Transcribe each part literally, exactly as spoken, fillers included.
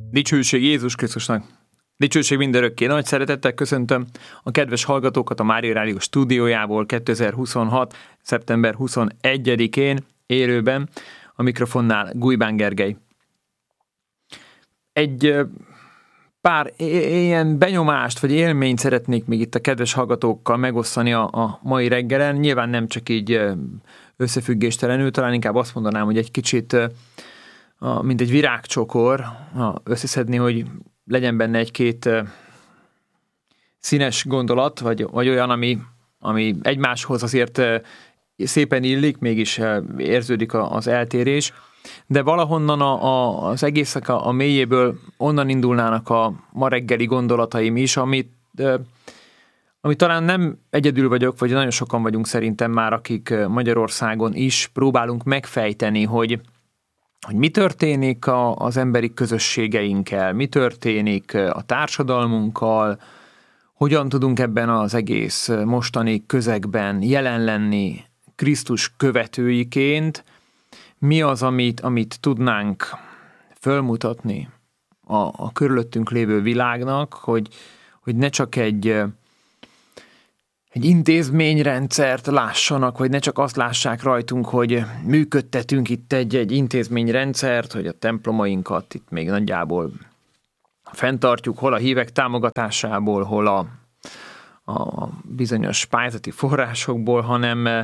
Dicsőség Jézus Krisztusnak! Dicsőség mindörökké! Nagy szeretettel köszöntöm a kedves hallgatókat a Mária Rádió stúdiójából kétezer-huszonhat. szeptember huszonegyedikén élőben, a mikrofonnál Gulybán Gergely. Egy pár ilyen benyomást vagy élményt szeretnék még itt a kedves hallgatókkal megosztani a, a mai reggelen. Nyilván nem csak így összefüggéstelenül, talán inkább azt mondanám, hogy egy kicsit A, mint egy virágcsokor, összeszedni, hogy legyen benne egy-két színes gondolat, vagy, vagy olyan, ami, ami egymáshoz azért szépen illik, mégis érződik az eltérés, de valahonnan a, a, az egészek a, a mélyéből onnan indulnának a ma reggeli gondolataim is, amit, amit talán nem egyedül vagyok, vagy nagyon sokan vagyunk szerintem már, akik Magyarországon is próbálunk megfejteni, hogy hogy mi történik a, az emberi közösségeinkkel, mi történik a társadalmunkkal, hogyan tudunk ebben az egész mostani közegben jelen lenni Krisztus követőiként, mi az, amit, amit tudnánk fölmutatni a, a körülöttünk lévő világnak, hogy, hogy ne csak egy egy intézményrendszert lássanak, vagy ne csak azt lássák rajtunk, hogy működtetünk itt egy, egy intézményrendszert, hogy a templomainkat itt még nagyjából fenntartjuk, hol a hívek támogatásából, hol a, a bizonyos pályázati forrásokból, hanem,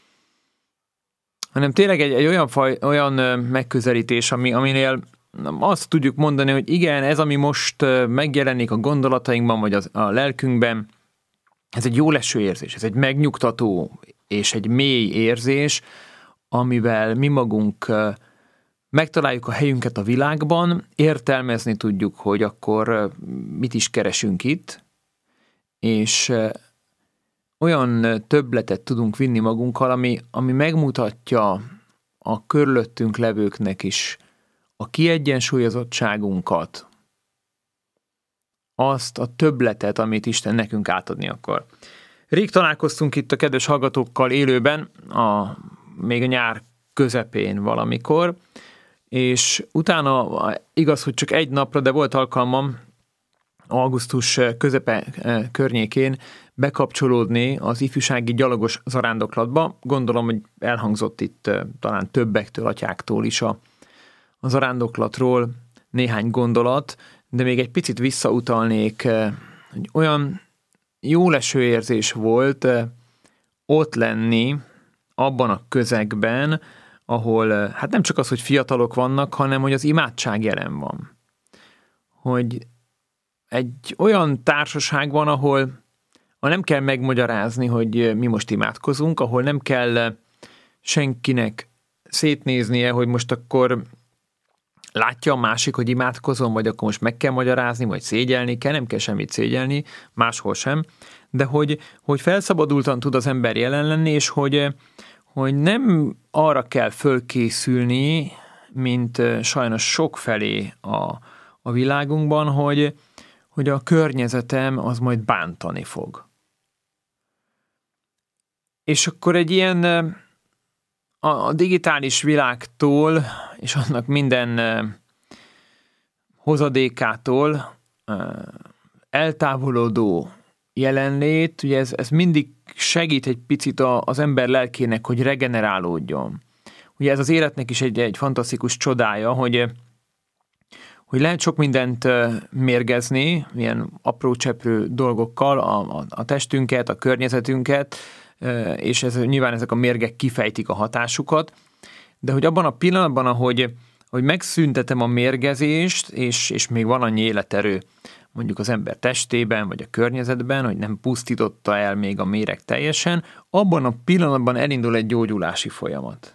hanem tényleg egy, egy olyan, faj, olyan megközelítés, ami, aminél azt tudjuk mondani, hogy igen, ez, ami most megjelenik a gondolatainkban, vagy az, a lelkünkben, ez egy jó leső érzés, ez egy megnyugtató és egy mély érzés, amivel mi magunk megtaláljuk a helyünket a világban, értelmezni tudjuk, hogy akkor mit is keresünk itt, és olyan többletet tudunk vinni magunkkal, ami, ami megmutatja a körülöttünk levőknek is a kiegyensúlyozottságunkat, azt a többletet, amit Isten nekünk átadni akar. Rég találkoztunk itt a kedves hallgatókkal élőben, a, még a nyár közepén valamikor, és utána igaz, hogy csak egy napra, de volt alkalmam augusztus közepe környékén bekapcsolódni az ifjúsági gyalogos zarándoklatba. Gondolom, hogy elhangzott itt talán többektől, atyáktól is a, a zarándoklatról néhány gondolat, de még egy picit visszautalnék, hogy olyan jó leső érzés volt ott lenni abban a közegben, ahol hát nem csak az, hogy fiatalok vannak, hanem hogy az imádság jelen van. Hogy egy olyan társaság van, ahol, ahol nem kell megmagyarázni, hogy mi most imádkozunk, ahol nem kell senkinek szétnéznie, hogy most akkor látja a másik, hogy imádkozom, vagy akkor most meg kell magyarázni, vagy szégyelni kell, nem kell semmit szégyelni, máshol sem, de hogy, hogy felszabadultan tud az ember jelen lenni, és hogy, hogy nem arra kell fölkészülni, mint sajnos sokfelé a, a világunkban, hogy, hogy a környezetem az majd bántani fog. És akkor egy ilyen a digitális világtól és annak minden hozadékától eltávolodó jelenlét, ugye ez, ez mindig segít egy picit az ember lelkének, hogy regenerálódjon. Ugye ez az életnek is egy, egy fantasztikus csodája, hogy, hogy lehet sok mindent mérgezni, ilyen apró cseprő dolgokkal, a, a, a testünket, a környezetünket, és ez, nyilván ezek a mérgek kifejtik a hatásukat, de hogy abban a pillanatban, ahogy, hogy megszüntetem a mérgezést, és, és még van annyi életerő mondjuk az ember testében, vagy a környezetben, hogy nem pusztította el még a méreg teljesen, abban a pillanatban elindul egy gyógyulási folyamat.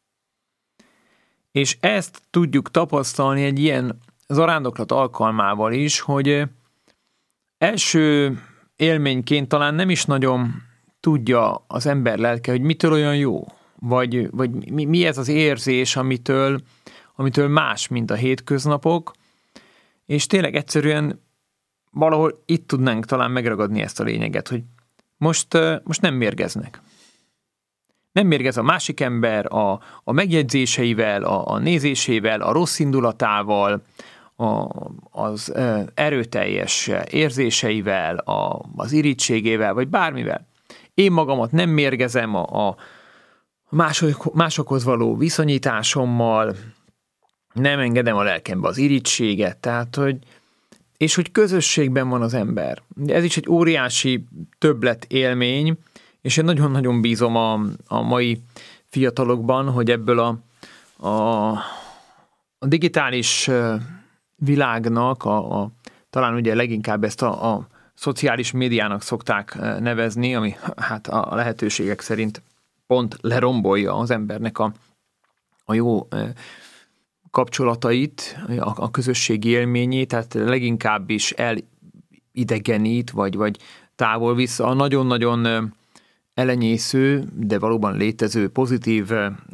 És ezt tudjuk tapasztalni egy ilyen zarándoklat alkalmával is, hogy első élményként talán nem is nagyon tudja az ember lelke, hogy mitől olyan jó, vagy, vagy mi, mi ez az érzés, amitől, amitől más, mint a hétköznapok, és tényleg egyszerűen valahol itt tudnánk talán megragadni ezt a lényeget, hogy most, most nem mérgeznek. Nem mérgez a másik ember a, a megjegyzéseivel, a, a nézésével, a rossz indulatával, a, az erőteljes érzéseivel, a, az irítségével, vagy bármivel. Én magamat nem mérgezem a, a mások, másokhoz való viszonyításommal, nem engedem a lelkembe az irítséget, tehát, hogy és hogy közösségben van az ember. Ez is egy óriási többlet élmény, és én nagyon-nagyon bízom a, a mai fiatalokban, hogy ebből a, a, a digitális világnak, a, a, talán ugye leginkább ezt a, a szociális médiának szokták nevezni, ami hát a lehetőségek szerint pont lerombolja az embernek a, a jó kapcsolatait, a, a közösségi élményét, tehát leginkább is elidegenít, vagy, vagy távol vissza a nagyon-nagyon elenyésző, de valóban létező pozitív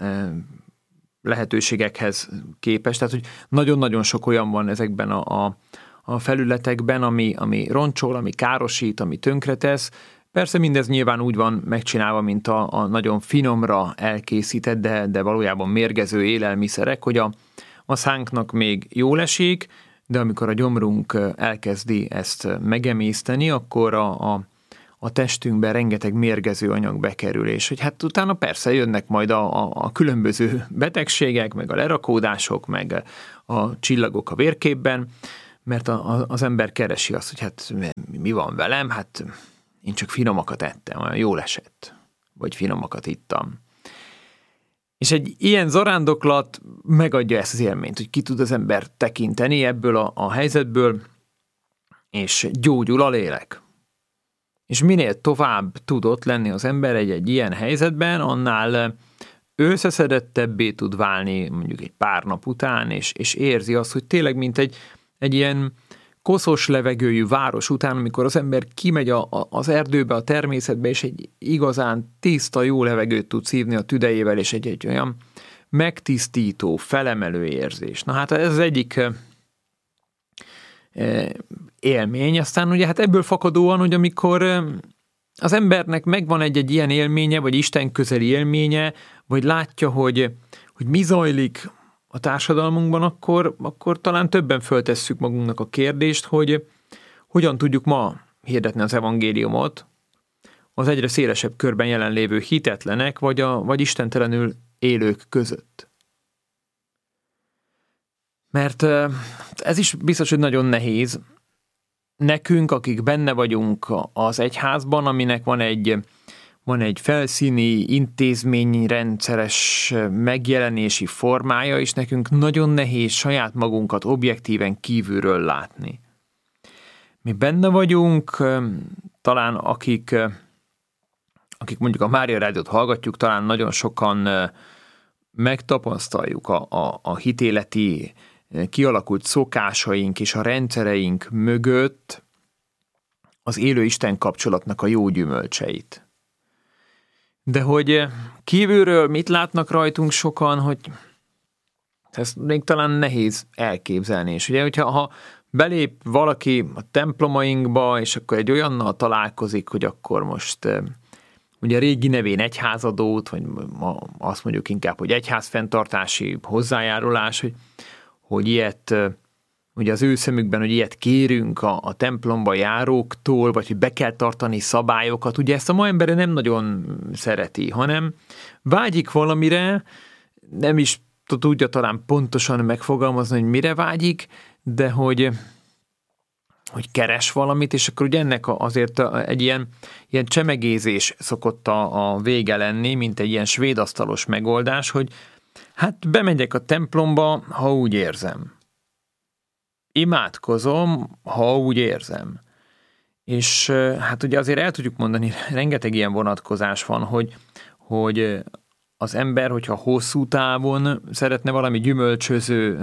lehetőségekhez képest. Tehát, hogy nagyon-nagyon sok olyan van ezekben a, a, a felületekben, ami, ami roncsol, ami károsít, ami tönkretesz. Persze mindez nyilván úgy van megcsinálva, mint a, a nagyon finomra elkészített, de, de valójában mérgező élelmiszerek, hogy a, a szánknak még jól esik, de amikor a gyomrunk elkezdi ezt megemészteni, akkor a, a, a testünkbe rengeteg mérgező anyag bekerül, és hogy hát utána persze jönnek majd a, a, a különböző betegségek, meg a lerakódások, meg a csillagok a vérképben, mert a, a, az ember keresi azt, hogy hát mi van velem, hát én csak finomakat ettem, olyan jól esett, vagy finomakat ittam. És egy ilyen zarándoklat megadja ezt az élményt, hogy ki tud az ember tekinteni ebből a, a helyzetből, és gyógyul a lélek. És minél tovább tudott lenni az ember egy-egy ilyen helyzetben, annál összeszedettebbé tud válni mondjuk egy pár nap után, és, és érzi azt, hogy tényleg mint egy, egy ilyen koszos levegőjű város után, amikor az ember kimegy a, a, az erdőbe, a természetbe, és egy igazán tiszta, jó levegőt tud szívni a tüdejével, és egy, egy olyan megtisztító, felemelő érzés. Na hát ez az egyik e, e, élmény. Aztán ugye hát ebből fakadóan, hogy amikor az embernek megvan egy-egy ilyen élménye, vagy Isten közeli élménye, vagy látja, hogy, hogy mi zajlik a társadalmunkban, akkor, akkor talán többen föltesszük magunknak a kérdést, hogy hogyan tudjuk ma hirdetni az evangéliumot az egyre szélesebb körben jelenlévő hitetlenek, vagy, a, vagy istentelenül élők között. Mert ez is biztos, hogy nagyon nehéz. Nekünk, akik benne vagyunk az egyházban, aminek van egy van egy felszíni, intézményrendszeres megjelenési formája, és nekünk nagyon nehéz saját magunkat objektíven kívülről látni. Mi benne vagyunk, talán akik, akik mondjuk a Mária Rádiót hallgatjuk, talán nagyon sokan megtapasztaljuk a, a, a hitéleti kialakult szokásaink és a rendszereink mögött az élő Isten kapcsolatnak a jó gyümölcseit. De hogy kívülről mit látnak rajtunk sokan, hogy ezt még talán nehéz elképzelni. És ugye, hogyha ha belép valaki a templomainkba, és akkor egy olyannal találkozik, hogy akkor most ugye régi nevén egyházadót, vagy azt mondjuk inkább, hogy egyházfenntartási hozzájárulás, hogy, hogy ilyet, ugye az ő szemükben, hogy ilyet kérünk a, a templomba járóktól, vagy hogy be kell tartani szabályokat, ugye ezt a ma embere nem nagyon szereti, hanem vágyik valamire, nem is tudja talán pontosan megfogalmazni, hogy mire vágyik, de hogy, hogy keres valamit, és akkor ugye ennek azért egy ilyen, ilyen csemegézés szokott a, a vége lenni, mint egy ilyen svédasztalos megoldás, hogy hát bemegyek a templomba, ha úgy érzem. Imádkozom, ha úgy érzem. És hát ugye azért el tudjuk mondani, rengeteg ilyen vonatkozás van, hogy, hogy az ember, hogyha hosszú távon szeretne valami gyümölcsöző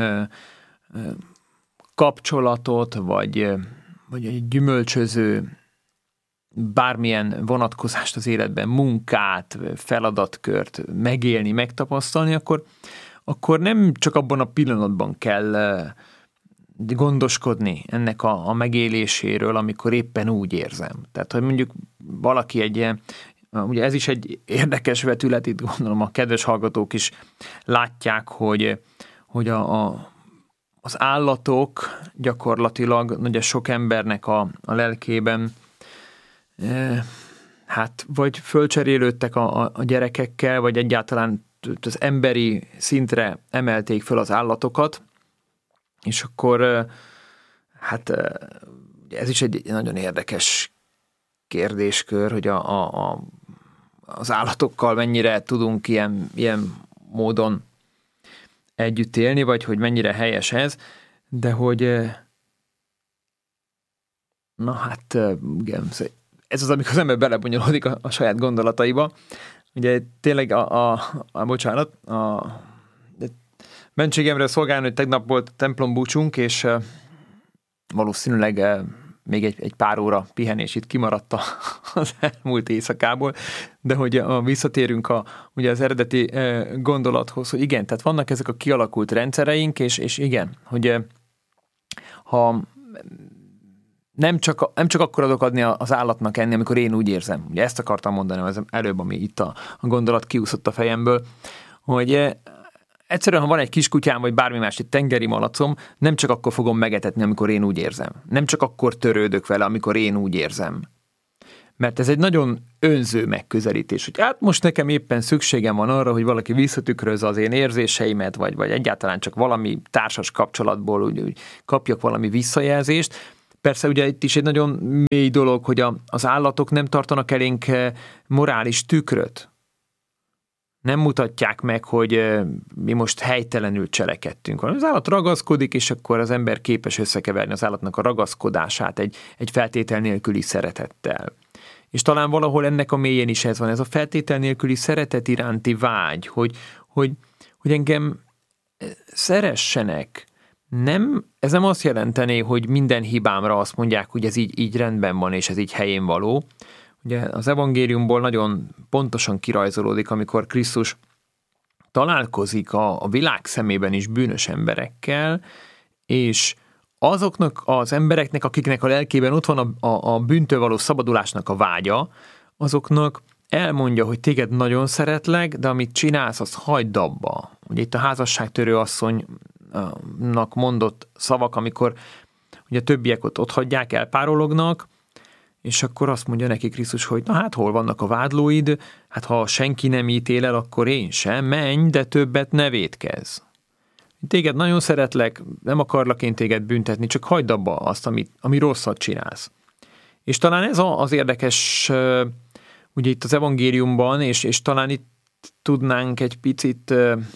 kapcsolatot, vagy, vagy egy gyümölcsöző bármilyen vonatkozást az életben, munkát, feladatkört megélni, megtapasztalni, akkor, akkor nem csak abban a pillanatban kell gondoskodni ennek a, a megéléséről, amikor éppen úgy érzem. Tehát, hogy mondjuk valaki egy ilyen, ugye ez is egy érdekes vetület, itt gondolom a kedves hallgatók is látják, hogy, hogy a, a, az állatok gyakorlatilag ugye sok embernek a, a lelkében e, hát vagy fölcserélődtek a, a gyerekekkel, vagy egyáltalán az emberi szintre emelték föl az állatokat, és akkor hát ez is egy nagyon érdekes kérdéskör, hogy a, a, a, az állatokkal mennyire tudunk ilyen, ilyen módon együtt élni, vagy hogy mennyire helyes ez, de hogy na hát igen, ez az, amikor az ember belebonyolódik a, a saját gondolataiba. Ugye tényleg a, a, a bocsánat, a mentségemre szolgálni, hogy tegnap volt templombúcsunk, és valószínűleg még egy, egy pár óra pihenés itt kimaradt az elmúlt éjszakából, de hogy a, visszatérünk a, ugye az eredeti gondolathoz, hogy igen, tehát vannak ezek a kialakult rendszereink, és, és igen, hogy ha nem csak, nem csak akkor adok adni az állatnak enni, amikor én úgy érzem. Ugye ezt akartam mondani az előbb, ami itt a, a gondolat kiúszott a fejemből, hogy egyszerűen, ha van egy kiskutyám, vagy bármi más, egy tengeri malacom, nem csak akkor fogom megetetni, amikor én úgy érzem. Nem csak akkor törődök vele, amikor én úgy érzem. Mert ez egy nagyon önző megközelítés, hogy hát most nekem éppen szükségem van arra, hogy valaki visszatükrözze az én érzéseimet, vagy, vagy egyáltalán csak valami társas kapcsolatból úgy, úgy kapjak valami visszajelzést. Persze ugye itt is egy nagyon mély dolog, hogy a, az állatok nem tartanak elénk morális tükröt. Nem mutatják meg, hogy mi most helytelenül cselekedtünk. Az állat ragaszkodik, és akkor az ember képes összekeverni az állatnak a ragaszkodását egy, egy feltétel nélküli szeretettel. És talán valahol ennek a mélyén is ez van, ez a feltétel nélküli szeretet iránti vágy, hogy, hogy, hogy engem szeressenek. Nem, ez nem azt jelenteni, hogy minden hibámra azt mondják, hogy ez így, így rendben van, és ez így helyén való. Ugye az evangéliumból nagyon pontosan kirajzolódik, amikor Krisztus találkozik a, a világ szemében is bűnös emberekkel, és azoknak az embereknek, akiknek a lelkében ott van a, a, a bűntől való szabadulásnak a vágya, azoknak elmondja, hogy téged nagyon szeretlek, de amit csinálsz, azt hagyd abba. Ugye itt a házasságtörő asszonynak mondott szavak, amikor ugye többiek ott, ott hagyják, elpárolognak, és akkor azt mondja neki Krisztus, hogy na hát hol vannak a vádlóid, hát ha senki nem ítél el, akkor én sem, menj, de többet ne vétkezz. Téged nagyon szeretlek, nem akarlak én téged büntetni, csak hagyd abba azt, ami, ami rosszat csinálsz. És talán ez az érdekes, ugye itt az evangéliumban, és, és talán itt tudnánk egy picit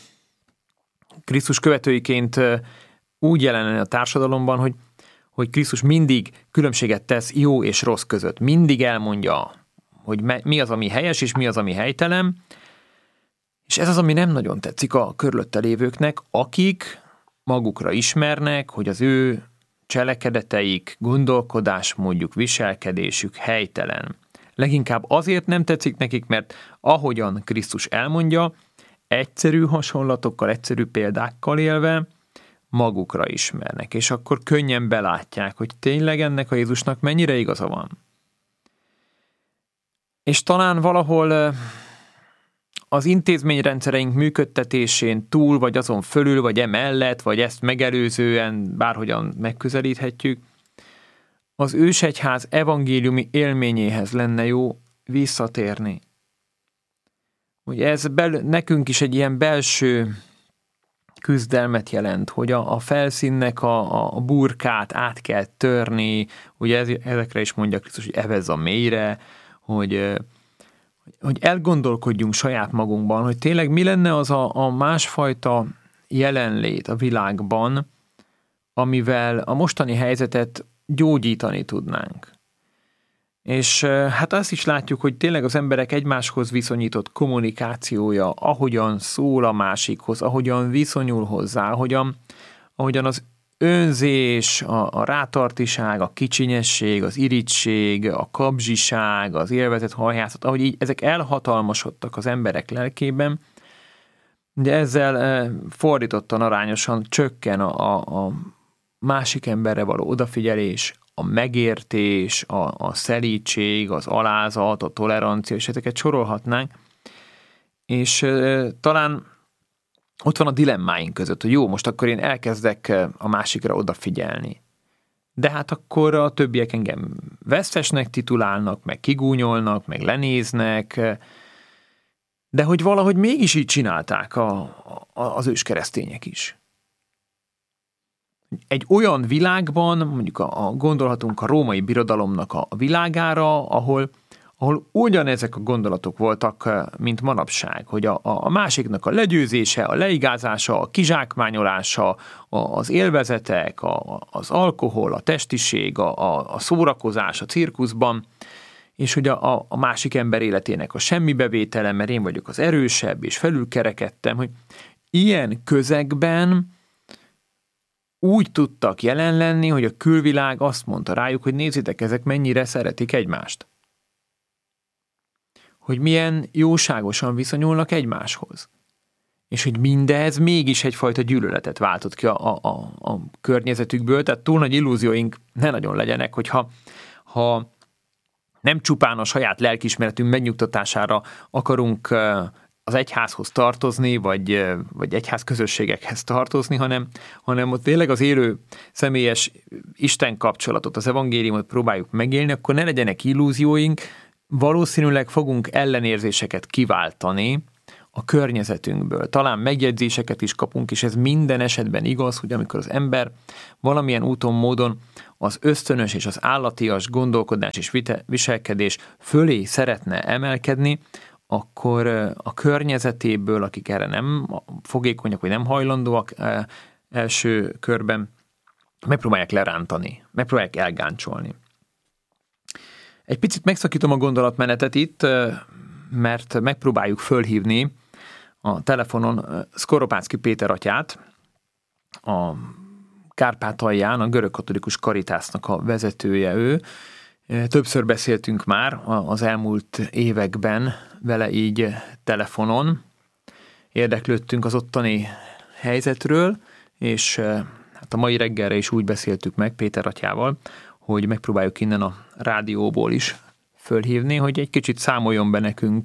Krisztus követőiként úgy jelenni a társadalomban, hogy hogy Krisztus mindig különbséget tesz jó és rossz között. Mindig elmondja, hogy mi az, ami helyes, és mi az, ami helytelen. És ez az, ami nem nagyon tetszik a körülötte lévőknek, akik magukra ismernek, hogy az ő cselekedeteik, gondolkodásmódjuk, viselkedésük helytelen. Leginkább azért nem tetszik nekik, mert ahogyan Krisztus elmondja, egyszerű hasonlatokkal, egyszerű példákkal élve, magukra ismernek, és akkor könnyen belátják, hogy tényleg ennek a Jézusnak mennyire igaza van. És talán valahol az intézményrendszereink működtetésén túl, vagy azon fölül, vagy emellett, vagy ezt megelőzően bárhogyan megközelíthetjük, az ősegyház evangéliumi élményéhez lenne jó visszatérni. Ugye ez bel- nekünk is egy ilyen belső küzdelmet jelent, hogy a, a felszínnek a, a burkát át kell törni, ugye ez, ezekre is mondja Krisztus, hogy evezz a mélyre, hogy, hogy elgondolkodjunk saját magunkban, hogy tényleg mi lenne az a, a másfajta jelenlét a világban, amivel a mostani helyzetet gyógyítani tudnánk. És hát azt is látjuk, hogy tényleg az emberek egymáshoz viszonyított kommunikációja, ahogyan szól a másikhoz, ahogyan viszonyul hozzá, ahogyan, ahogyan az önzés, a, a rátartiság, a kicsinyesség, az irigység, a kabzsiság, az élvezet hajhászat, ahogy így ezek elhatalmasodtak az emberek lelkében, de ezzel fordítottan arányosan csökken a, a, a másik emberre való odafigyelés, a megértés, a, a szelídség, az alázat, a tolerancia, és ezeket sorolhatnánk. És e, talán ott van a dilemmáink között, hogy jó, most akkor én elkezdek a másikra odafigyelni. De hát akkor a többiek engem vesztesnek titulálnak, meg kigúnyolnak, meg lenéznek, de hogy valahogy mégis így csinálták a, a, az őskeresztények is. Egy olyan világban, mondjuk a, a gondolhatunk a római birodalomnak a világára, ahol, ahol ugyanezek a gondolatok voltak, mint manapság, hogy a, a másiknak a legyőzése, a leigázása, a kizsákmányolása, az élvezetek, a, az alkohol, a testiség, a, a szórakozás a cirkuszban, és hogy a, a másik ember életének a semmibevétele, mert én vagyok az erősebb, és felülkerekedtem, hogy ilyen közegben úgy tudtak jelen lenni, hogy a külvilág azt mondta rájuk, hogy nézzétek, ezek mennyire szeretik egymást. Hogy milyen jóságosan viszonyulnak egymáshoz. És hogy mindez mégis egyfajta gyűlöletet váltott ki a, a, a, a környezetükből, tehát túl nagy illúzióink ne nagyon legyenek, hogyha ha nem csupán a saját lelkiismeretünk megnyugtatására akarunk az egyházhoz tartozni, vagy, vagy egyház közösségekhez tartozni, hanem, hanem ott tényleg az élő személyes Isten kapcsolatot, az evangéliumot próbáljuk megélni, akkor ne legyenek illúzióink, valószínűleg fogunk ellenérzéseket kiváltani a környezetünkből. Talán megjegyzéseket is kapunk, és ez minden esetben igaz, hogy amikor az ember valamilyen úton, módon az ösztönös és az állatias gondolkodás és viselkedés fölé szeretne emelkedni, akkor a környezetéből, akik erre nem fogékonyak, vagy nem hajlandóak első körben, megpróbálják lerántani, megpróbálják elgáncsolni. Egy picit megszakítom a gondolatmenetet itt, mert megpróbáljuk fölhívni a telefonon Szkoropáczky Péter atyát, a Kárpátalján a görögkatolikus Karitásznak a vezetője ő. Többször beszéltünk már az elmúlt években vele így telefonon. Érdeklődtünk az ottani helyzetről, és hát a mai reggelre is úgy beszéltük meg Péter atyával, hogy megpróbáljuk innen a rádióból is fölhívni, hogy egy kicsit számoljon be nekünk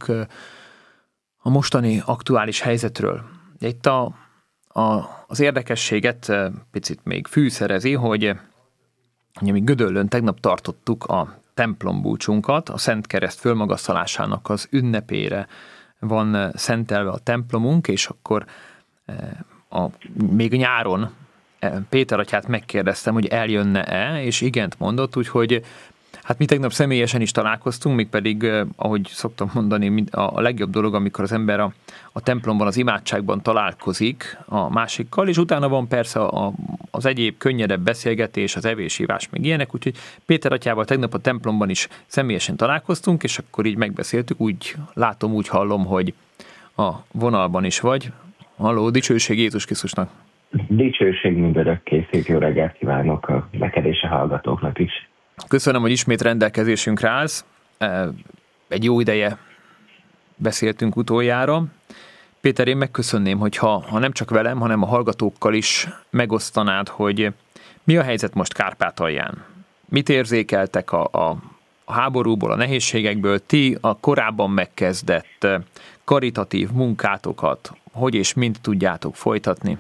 a mostani aktuális helyzetről. Itt a, a, az érdekességet picit még fűszerezi, hogy ugye mi Gödöllőn tegnap tartottuk a templombúcsunkat, a Szent Kereszt fölmagasztalásának az ünnepére van szentelve a templomunk, és akkor a, még nyáron Péter atyát megkérdeztem, hogy eljönne-e, és igent mondott, úgyhogy hát mi tegnap személyesen is találkoztunk, még pedig, ahogy szoktam mondani, a legjobb dolog, amikor az ember a, a templomban, az imádságban találkozik a másikkal, és utána van persze a, az egyéb könnyedebb beszélgetés, az evésívás, meg ilyenek, úgyhogy Péter atyával tegnap a templomban is személyesen találkoztunk, és akkor így megbeszéltük, úgy látom, úgy hallom, hogy a vonalban is vagy. Halló, dicsőség Jézus Krisztusnak! Dicsőség mindörökké, szép jó reggelt kívánok a bekedése hallgatóknak is. Köszönöm, hogy ismét rendelkezésünkre állsz. Egy jó ideje beszéltünk utoljára. Péter, én megköszönném, hogyha ha nem csak velem, hanem a hallgatókkal is megosztanád, hogy mi a helyzet most Kárpátalján. Mit érzékeltek a, a, a háborúból, a nehézségekből, ti a korábban megkezdett karitatív munkátokat, hogy és mint tudjátok folytatni?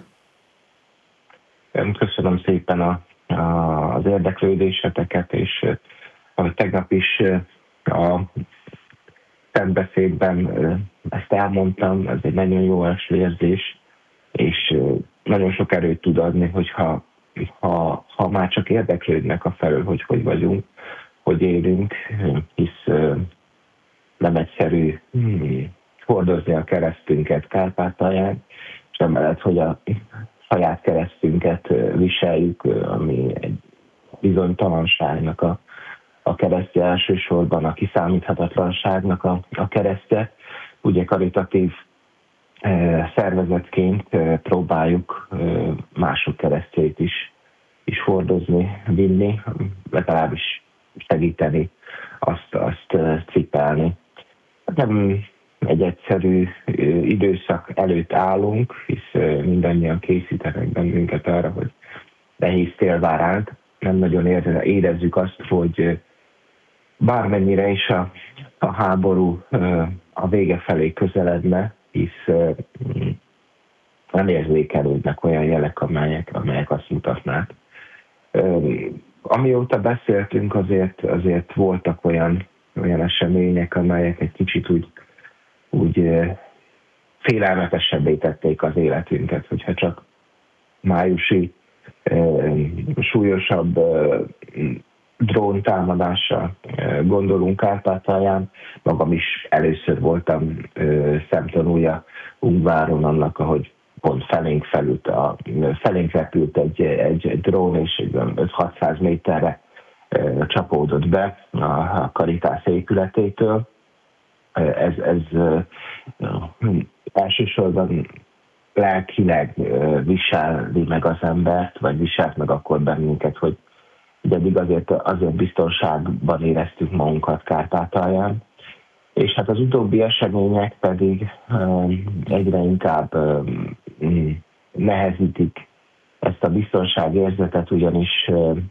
Köszönöm szépen a, a, az érdeklődéseteket, és ahogy tegnap is a szentbeszédben ezt elmondtam, ez egy nagyon jó első érzés, és nagyon sok erőt tud adni, hogyha ha, ha már csak érdeklődnek a felől, hogy hogy vagyunk, hogy élünk, hisz nem egyszerű hordozni a keresztünket Kárpátalján, és emellett, hogy a saját keresztünket viseljük, ami egy bizonytalanságnak a, a keresztje elsősorban, a kiszámíthatatlanságnak a, a keresztje. Ugye karitatív e, szervezetként e, próbáljuk e, mások keresztjét is, is hordozni, vinni, legalábbis segíteni, azt, azt e, cipelni. Nem egy egyszerű időszak előtt állunk, hisz mindannyian készítenek bennünket arra, hogy nehéz tél vár ránk. Nem nagyon érezzük azt, hogy bármennyire is a, a háború a vége felé közeledne, hisz nem érzékelődnek olyan jelek, amelyek, amelyek azt mutatnák. Amióta beszéltünk, azért, azért voltak olyan, olyan események, amelyek egy kicsit úgy, úgy félelmetesebbé tették az életünket, hogyha csak májusi súlyosabb dróntámadásra gondolunk Kárpátalján. Magam is először voltam szemtanúja Ungváron annak, ahogy pont felénk felült, a, felénk repült egy, egy, egy drón, és öt-hatszáz méterre csapódott be a Caritas épületétől. Ez, ez elsősorban lelkileg viseli meg az embert, vagy viselt meg akkor bennünket, hogy eddig azért, azért biztonságban éreztük magunkat Kárpátalján. És hát az utóbbi események pedig egyre inkább nehezítik ezt a biztonságérzetet, ugyanis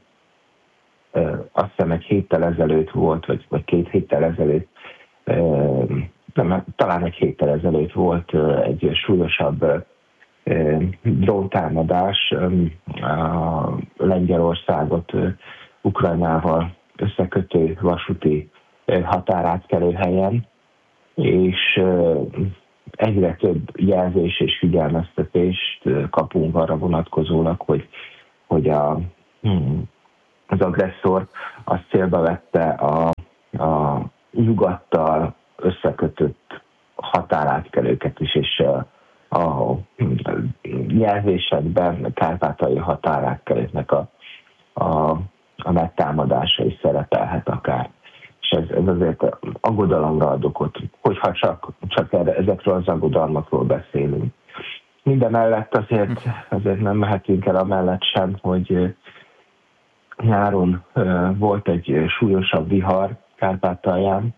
azt hiszem egy héttel ezelőtt volt, vagy, vagy két héttel ezelőtt, nem, talán egy héttel ezelőtt volt egy súlyosabb dróntámadás a Lengyelországot Ukrajnával összekötő vasúti határátkelő helyen, és egyre több jelzés és figyelmeztetést kapunk arra vonatkozólag, hogy, hogy a, az agresszor azt célba vette a, a nyugattal összekötött határátkelőket is, és a jelzésekben kárpátaljai határátkelőknek a, a, a megtámadása is szerepelhet akár. És ez, ez azért aggodalomra ad okot, hogyha csak, csak ezekről az aggodalmakról beszélünk. Mindemellett azért, azért nem mehetünk el amellett sem, hogy nyáron volt egy súlyosabb vihar Kárpátalján,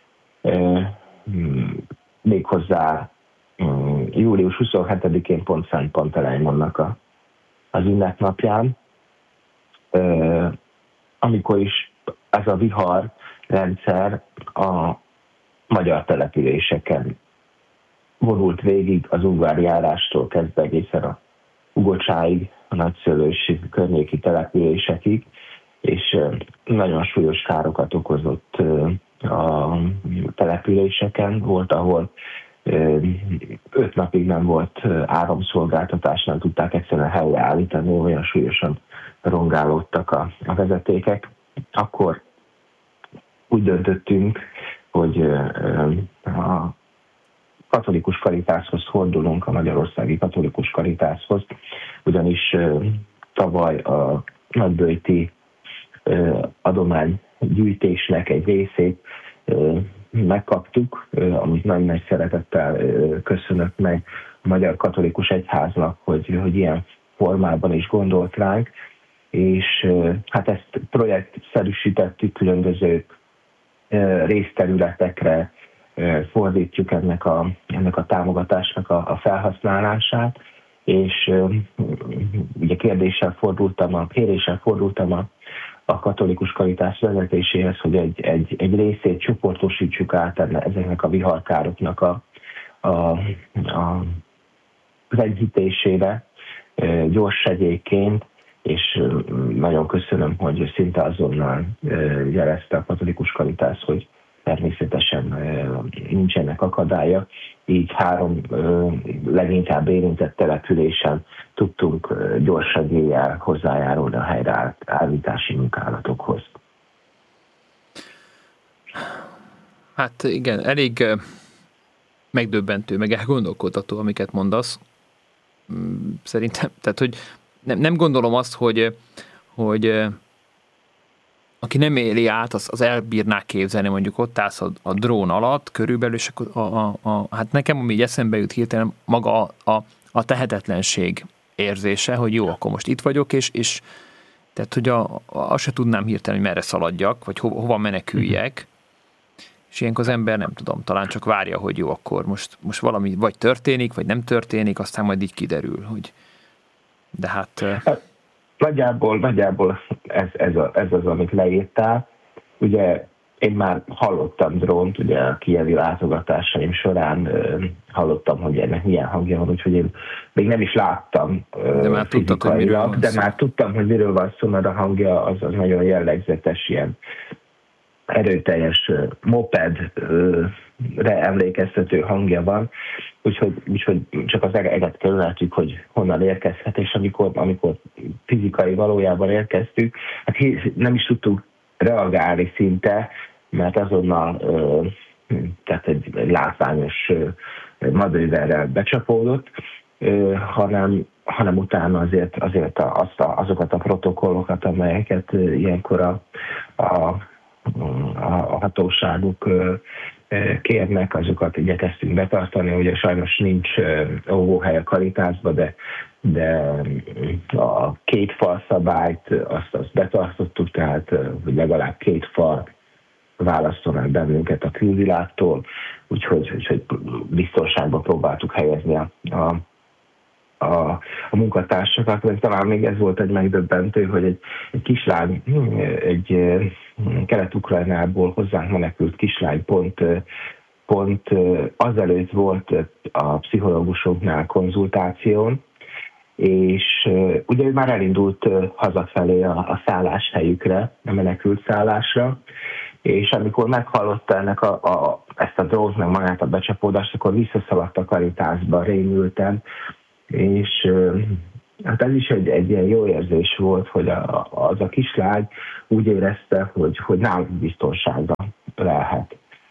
méghozzá július huszonhetedikén pont Szent Panteleimonnak a, az ünnepnapján, amikor is ez a vihar rendszer a magyar településeken vonult végig, az ungvári járástól kezdve egészen a Ugocsáig, a Nagyszőlősi környéki településekig, és nagyon súlyos károkat okozott a településeken. Volt, ahol öt napig nem volt áramszolgáltatás, nem tudták egyszerűen helyreállítani, olyan súlyosan rongálódtak a, a vezetékek. Akkor úgy döntöttünk, hogy a katolikus Caritashoz fordulunk, a Magyarországi Katolikus Caritashoz, ugyanis tavaly a nagyböjti adománygyűjtésnek egy részét megkaptuk, amit nagyon nagy szeretettel köszönök meg a Magyar Katolikus Egyháznak, hogy, hogy ilyen formában is gondolt ránk, és hát ezt projektszerűsítettük, különböző részterületekre fordítjuk ennek a, ennek a támogatásnak a, a felhasználását, és ugye kérdéssel fordultam, a kéréssel fordultam a, a katolikus Caritas vezetéséhez, hogy egy, egy, egy részét csoportosítsuk át ezeknek a viharkároknak a, a, a az enyhítésére gyors segélyként, és nagyon köszönöm, hogy szinte azonnal jelezte a katolikus Caritas, hogy természetesen nincsenek akadálya. Így három leginkább érintett településen tudtunk gyors segéllyel hozzájárulni a helyreállítási munkálatokhoz. Hát igen, elég megdöbbentő, meg elgondolkodtató, amiket mondasz. Szerintem, tehát, hogy nem, nem gondolom azt, hogy, hogy aki nem éli át, az, az elbírná képzelni, mondjuk ott állsz a, a drón alatt körülbelül, és akkor a, a, a, hát nekem ami így eszembe jut hirtelen maga a, a, a tehetetlenség érzése, hogy jó, akkor most itt vagyok, és, és tehát, hogy a, a, azt se tudnám hirtelen, hogy merre szaladjak, vagy ho, hova meneküljek, és ilyenkor az ember, nem tudom, talán csak várja, hogy jó, akkor most, most valami vagy történik, vagy nem történik, aztán majd így kiderül, hogy de hát... Nagyjából, nagyjából ez, ez, a, ez az, amit leírtál. Ugye én már hallottam drónt, ugye a kijevi látogatásaim során hallottam, hogy ennek milyen hangja van, úgyhogy én még nem is láttam de már tudtad, hogy miről van de szó. már tudtam, hogy miről van szó, mert a hangja az, az nagyon jellegzetes, ilyen erőteljes mopedre emlékeztető hangja van, úgyhogy, úgyhogy csak az eget kerülhetjük, hogy honnan érkezhet, és amikor, amikor fizikai valójában érkeztük, hát nem is tudtuk reagálni szinte, mert azonnal tehát egy, egy látványos madőverrel becsapódott, hanem, hanem utána azért, azért azt a, azokat a protokollokat, amelyeket ilyenkor a, a, a hatóságok kérnek, azokat igyekeztünk betartani. Ugye sajnos nincs óvóhely a Caritasban, de, de a két fal szabályt azt, azt betartottuk, tehát hogy legalább két fal választanak bennünket a külvilágtól, úgyhogy, úgyhogy biztonságban próbáltuk helyezni a, a, a, a munkatársakat, mert talán még ez volt egy megdöbbentő, hogy egy, egy kislány, egy Kelet-Ukrajnából hozzánk menekült kislány pont, pont azelőtt volt a pszichológusoknál konzultáción, és ugye ő már elindult hazafelé a, a szálláshelyükre, a menekült szállásra, és amikor meghallotta ennek a, a, ezt a drónt, meg magát a becsapódást, akkor visszaszaladt a Caritasba rémülten, és hát ez is egy, egy ilyen jó érzés volt, hogy a, az a kislány úgy érezte, hogy, hogy nálunk biztonságban lehet.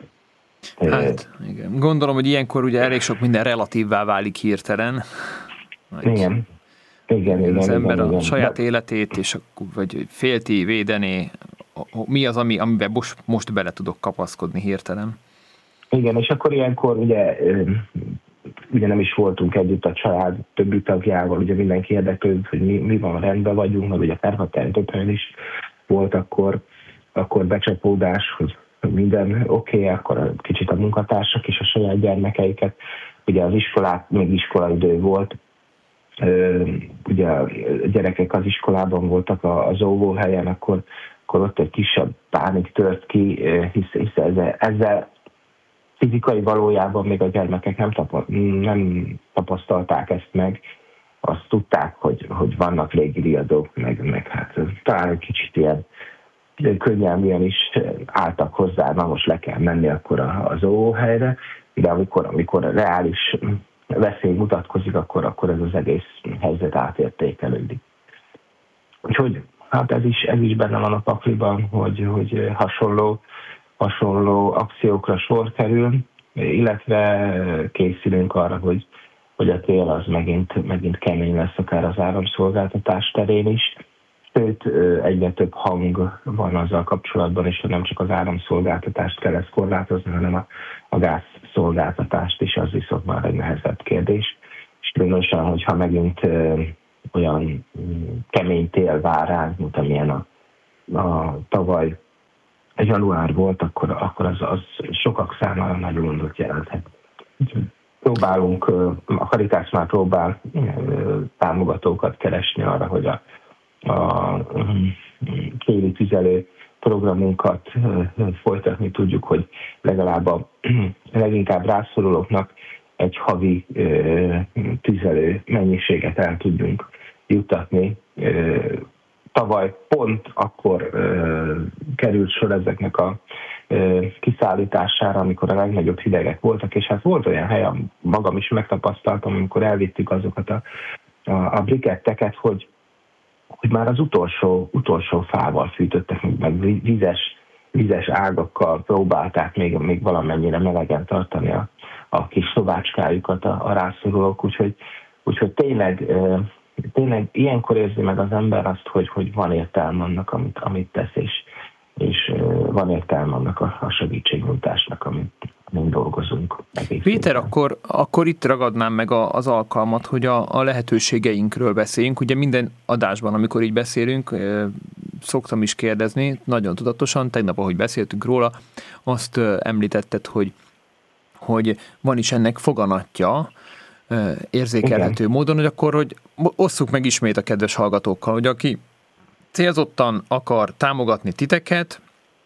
Hát, igen. Gondolom, hogy ilyenkor ugye elég sok minden relatívvá válik hirtelen. Igen. Igen, igen, az ember igen, a igen. saját életét, és vagy félti, védeni, mi az, ami, amiben most, most bele tudok kapaszkodni hirtelen. Igen, és akkor ilyenkor ugye, ugye nem is voltunk együtt a család többi tagjával, ugye mindenki érdeklődött, hogy mi, mi van, rendben vagyunk, meg ugye Kárpátalján több helyen is volt akkor, akkor becsapódás, hogy minden oké, okay, akkor kicsit a munkatársak és a saját gyermekeiket, ugye az iskolák, még iskolaidő volt, ugye a gyerekek az iskolában voltak az óvóhelyen, akkor, akkor ott egy kisebb pánik tört ki, hisz, hisz ezzel, ezzel fizikai valójában még a gyermekek nem, tapa, nem tapasztalták ezt meg, azt tudták, hogy, hogy vannak légiriadók, meg, meg hát talán egy kicsit ilyen könnyelműen is álltak hozzá, na most le kell menni akkor az óvóhelyre, de amikor, amikor reális veszély mutatkozik, akkor, akkor ez az egész helyzet átértékelődik. Úgyhogy hát ez is, ez is benne van a pakliban, hogy, hogy hasonló, hasonló akciókra sor kerül, illetve készülünk arra, hogy, hogy a tél az megint, megint kemény lesz akár az áramszolgáltatás terén is. Sőt, egyre több hang van azzal kapcsolatban, és nem csak az áramszolgáltatást kell ezt korlátozni, hanem a, a gázszolgáltatást is, az viszont már egy nehezebb kérdés. És különösen, hogyha megint ö, olyan kemény tél vár ránk, mint amilyen a, a tavaly január volt, akkor, akkor az, az sokak számára nagy gondot jelenthet. Próbálunk, a Caritas már próbál támogatókat keresni arra, hogy a a téli tüzelő programunkat folytatni tudjuk, hogy legalább a leginkább rászorulóknak egy havi tüzelő mennyiséget el tudjunk juttatni. Tavaly pont akkor került sor ezeknek a kiszállítására, amikor a legnagyobb hidegek voltak, és hát volt olyan hely, magam is megtapasztaltam, amikor elvittük azokat a, a, a briketteket, hogy hogy már az utolsó, utolsó fával fűtöttek, meg vizes, vizes ágakkal próbálták még, még valamennyire melegen tartani a, a kis szobácskájukat a, a rászorulók, úgyhogy, úgyhogy tényleg, tényleg ilyenkor érzi meg az ember azt, hogy, hogy van értelme annak, amit, amit tesz, és, és van értelme annak a, a segítségnyújtásnak, amit mind dolgozunk. Péter, akkor, akkor itt ragadnám meg a, az alkalmat, hogy a, a lehetőségeinkről beszéljünk. Ugye minden adásban, amikor így beszélünk, szoktam is kérdezni, nagyon tudatosan, tegnap, ahogy beszéltünk róla, azt említetted, hogy, hogy van is ennek foganatja, érzékelhető igen. módon, hogy akkor, hogy osszuk meg ismét a kedves hallgatókkal, hogy aki célzottan akar támogatni titeket,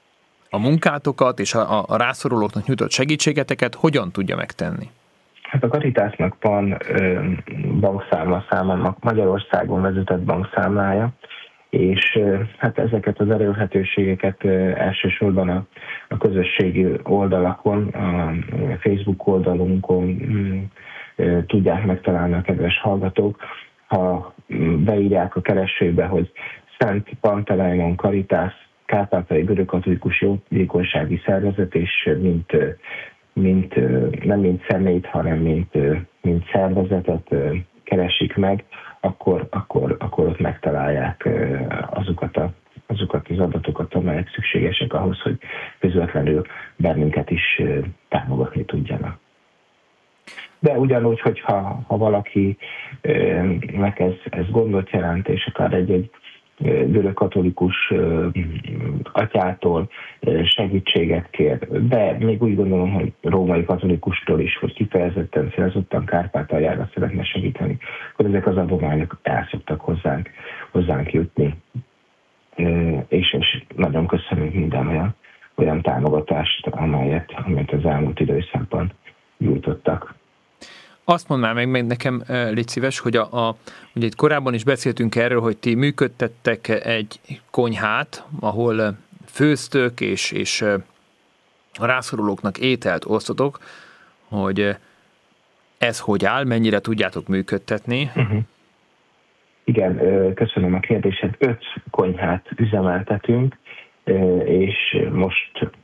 a munkátokat és a, a rászorulóknak nyújtott segítségeteket hogyan tudja megtenni? Hát a Caritasnak van ö, bankszámla száma, Magyarországon vezetett bankszámlája, és ö, hát ezeket az elérhetőségeket ö, elsősorban a, a közösségi oldalakon, a Facebook oldalunkon ö, ö, tudják megtalálni a kedves hallgatók. Ha beírják a keresőbe, hogy Szent Panteleimon Caritas, Kárpátaljai Görögkatolikus Jótékonysági Szervezet, és mint, mint, nem mint személyt, hanem mint, mint szervezetet keresik meg, akkor, akkor, akkor ott megtalálják azokat, a, azokat az adatokat, amelyek szükségesek ahhoz, hogy közvetlenül bennünket is támogatni tudjanak. De ugyanúgy, hogyha ha valakinek ez, ez gondot jelent, és akár egy-egy görögkatolikus atyától segítséget kér, de még úgy gondolom, hogy római katolikustól is, hogy kifejezetten célzottan Kárpátaljára szeretne segíteni, akkor ezek az adományok el szoktak hozzánk, hozzánk jutni. És, és nagyon köszönünk minden olyan, olyan támogatást, amelyet, amelyet az elmúlt időszakban nyújtottak. Azt mondd már meg, meg nekem, légy szíves, hogy a, a, ugye itt korábban is beszéltünk erről, hogy ti működtettek egy konyhát, ahol főztök és, és a rászorulóknak ételt osztotok, hogy ez hogy áll, mennyire tudjátok működtetni? Uh-huh. Igen, köszönöm a kérdésed. Öt konyhát üzemeltetünk, és most